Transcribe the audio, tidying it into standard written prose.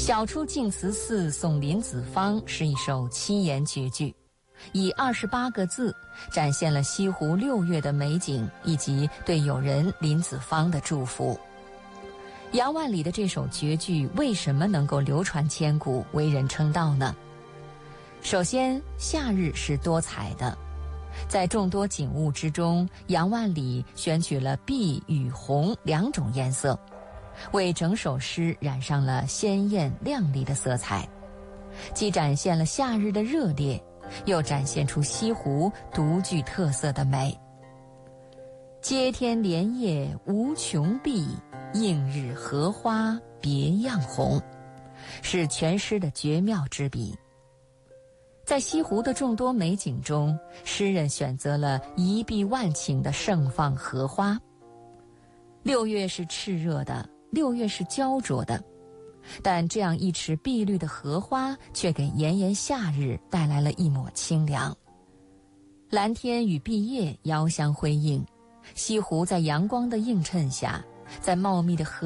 小出净慈寺送林子方是一首7言绝句，以28个字展现了西湖6月的美景以及对友人林子方的祝福。杨万里的这首绝句为什么能够流传千古，为人称道呢？首先，夏日是多彩的，在众多景物之中，杨万里选取了碧与红2种颜色，为整首诗染上了鲜艳亮丽的色彩，既展现了夏日的热烈，又展现出西湖独具特色的美。接天莲叶无穷碧，映日荷花别样红，是全诗的绝妙之笔。在西湖的众多美景中，诗人选择了一碧万顷的盛放荷花。6月是炽热的，6月是焦灼的，但这样一池碧绿的荷花却给炎炎夏日带来了一抹清凉。蓝天与碧叶遥相辉映，西湖在阳光的映衬下，在茂密的荷